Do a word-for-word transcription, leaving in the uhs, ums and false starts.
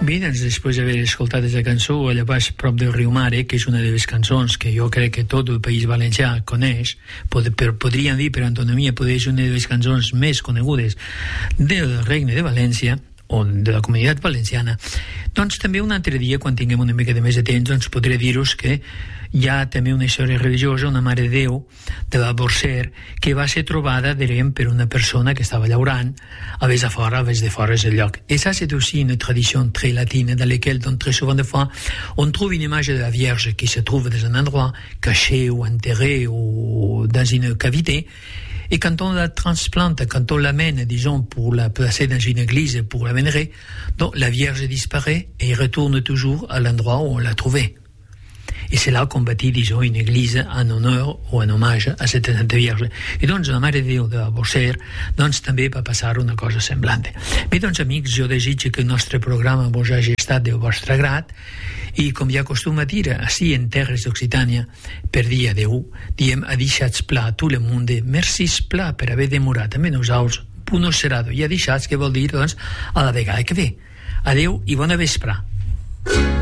Bé, doncs després d'haver escoltat aquesta cançó allà baix prop del riu Mare, que és una de les cançons que jo crec que tot el País Valencià coneix, pod per, podríem dir per antonomia, poder és una de les cançons més conegudes del Regne de València o de la Comunitat Valenciana. Doncs també un altre dia, quan tinguem una mica de més de temps, doncs podré dir-vos que hi ha també una història religiosa, una Mare de Déu de la Borcer, que va ser trobada, direm, per una persona que estava llaurant a vés a fora, a vés de fora és el lloc. Et ça, c'est aussi une tradition très latine dans laquelle, donc, très souvent de fois, on trouve une image de la Vierge qui se trouve dans un endroit caché ou enterré ou dans une cavité. Et quand on la transplante, quand on l'amène, disons, pour la placer dans une église, pour la vénérer, donc la Vierge disparaît et retourne toujours à l'endroit où on l'a trouvée. Et c'est là qu'on bâtit, disons, une église en honneur ou en hommage a cette Santa Vierge. I doncs la Mare de Déu de la Borcer, doncs també va passar una cosa semblant. Bé, doncs amics, jo desitjo que el nostre programa vos hagi estat del vostre grat i com ja acostuma a dir, així en terres d'Occitània, per dia Déu, diem a deixats pla a tot el món, merci pla per haver demorat amb nosaltres, puno serado, i a deixats que vol dir, doncs, a la vegada que ve. Adeu i bona vespre.